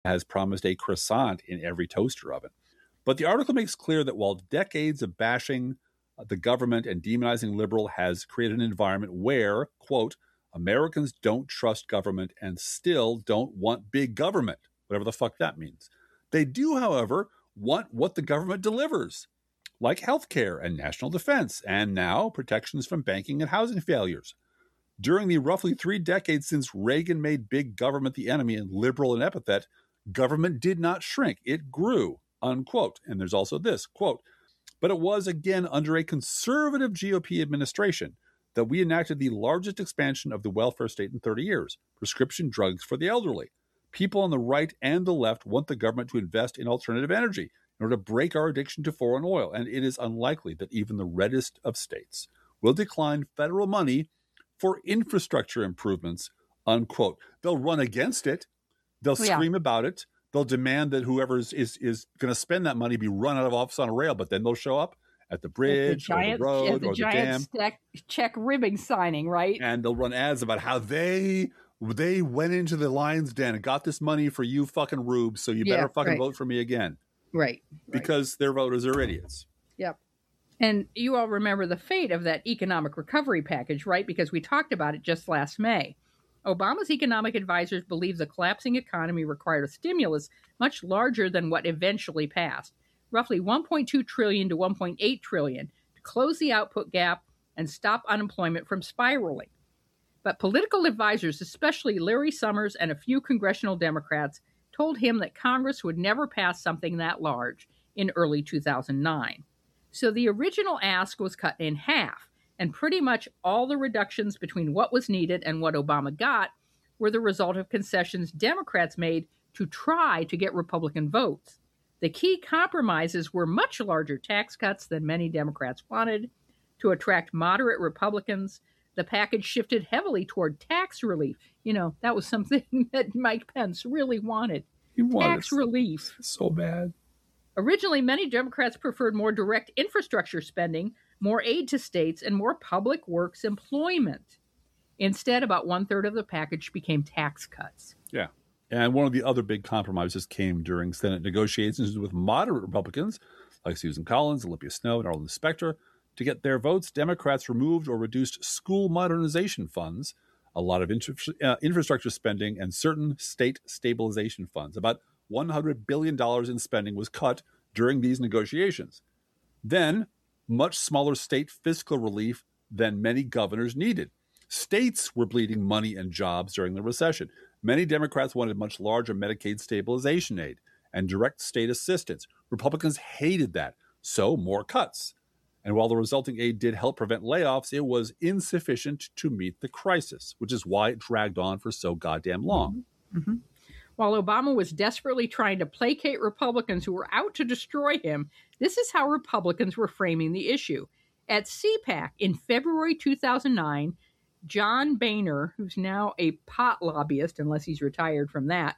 has promised a croissant in every toaster oven. But the article makes clear that while decades of bashing the government and demonizing liberal has created an environment where, quote, Americans don't trust government and still don't want big government, whatever the fuck that means. They do, however, want what the government delivers, like healthcare and national defense, and now protections from banking and housing failures. During the roughly 3 decades since Reagan made big government the enemy and liberal an epithet, government did not shrink. It grew, unquote. And there's also this, quote, but it was again under a conservative GOP administration that we enacted the largest expansion of the welfare state in 30 years, prescription drugs for the elderly. People on the right and the left want the government to invest in alternative energy in order to break our addiction to foreign oil, and it is unlikely that even the reddest of states will decline federal money for infrastructure improvements, unquote. They'll run against it. They'll scream about it. They'll demand that whoever is going to spend that money be run out of office on a rail, but then they'll show up at the bridge or the road or the dam. Check ribbing signing, right? And they'll run ads about how they went into the lion's den and got this money for you fucking rubes, so you better fucking vote for me again. Right. Because their voters are idiots. Yep. And you all remember the fate of that economic recovery package, right? Because we talked about it just last May. Obama's economic advisors believe the collapsing economy required a stimulus much larger than what eventually passed, roughly $1.2 trillion to $1.8 trillion, to close the output gap and stop unemployment from spiraling. But political advisors, especially Larry Summers and a few congressional Democrats, told him that Congress would never pass something that large in early 2009. So the original ask was cut in half. And pretty much all the reductions between what was needed and what Obama got were the result of concessions Democrats made to try to get Republican votes. The key compromises were much larger tax cuts than many Democrats wanted. To attract moderate Republicans, the package shifted heavily toward tax relief. You know, that was something that Mike Pence really wanted. He wanted tax relief. So bad. Originally, many Democrats preferred more direct infrastructure spending, more aid to states, and more public works employment. Instead, about 1/3 of the package became tax cuts. Yeah. And one of the other big compromises came during Senate negotiations with moderate Republicans like Susan Collins, Olympia Snowe, and Arlen Specter. To get their votes, Democrats removed or reduced school modernization funds, a lot of infrastructure spending, and certain state stabilization funds. About $100 billion in spending was cut during these negotiations. Then, much smaller state fiscal relief than many governors needed. States were bleeding money and jobs during the recession. Many Democrats wanted much larger Medicaid stabilization aid and direct state assistance. Republicans hated that, so more cuts. And while the resulting aid did help prevent layoffs, it was insufficient to meet the crisis, which is why it dragged on for so goddamn long. Mm-hmm. While Obama was desperately trying to placate Republicans who were out to destroy him, this is how Republicans were framing the issue. At CPAC in February 2009, John Boehner, who's now a pot lobbyist, unless he's retired from that,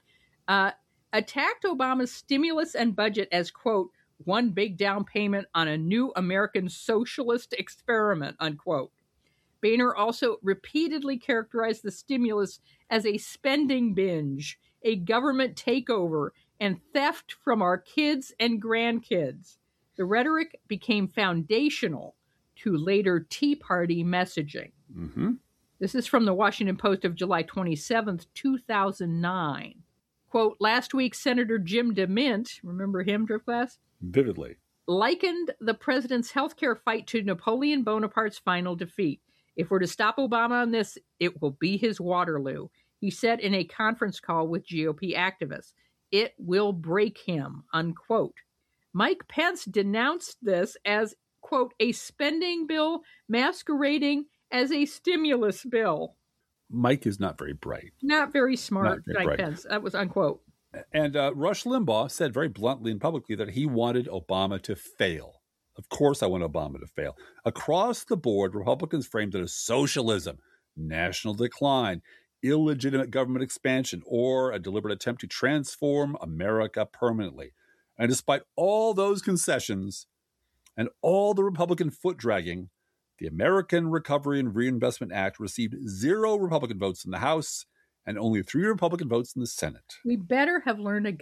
attacked Obama's stimulus and budget as, quote, one big down payment on a new American socialist experiment, unquote. Boehner also repeatedly characterized the stimulus as a spending binge, a government takeover, and theft from our kids and grandkids. The rhetoric became foundational to later Tea Party messaging. Mm-hmm. This is from the Washington Post of July 27th, 2009. Quote, last week, Senator Jim DeMint, remember him, Drift Glass? Vividly. Likened the president's healthcare fight to Napoleon Bonaparte's final defeat. If we're to stop Obama on this, it will be his Waterloo. He said in a conference call with GOP activists, it will break him, unquote. Mike Pence denounced this as, quote, a spending bill masquerading as a stimulus bill. Mike is not very bright. Not very smart, Mike Pence. That was unquote. And Rush Limbaugh said very bluntly and publicly that he wanted Obama to fail. Of course I want Obama to fail. Across the board, Republicans framed it as socialism, national decline, illegitimate government expansion, or a deliberate attempt to transform America permanently. And despite all those concessions and all the Republican foot-dragging, the American Recovery and Reinvestment Act received 0 Republican votes in the House and only 3 Republican votes in the Senate. We better have learned a